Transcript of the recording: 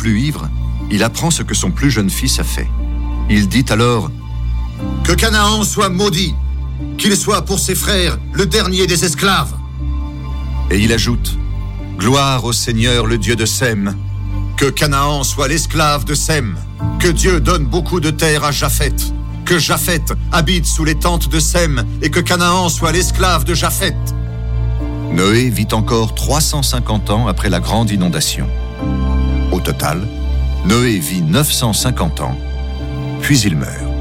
plus ivre, il apprend ce que son plus jeune fils a fait. Il dit alors: « Que Canaan soit maudit, qu'il soit pour ses frères le dernier des esclaves. » Et il ajoute: « Gloire au Seigneur, le Dieu de Sem. Que Canaan soit l'esclave de Sem. Que Dieu donne beaucoup de terre à Japheth. Que Japheth habite sous les tentes de Sem et que Canaan soit l'esclave de Japheth. » Noé vit encore 350 ans après la grande inondation. Au total, Noé vit 950 ans, puis il meurt.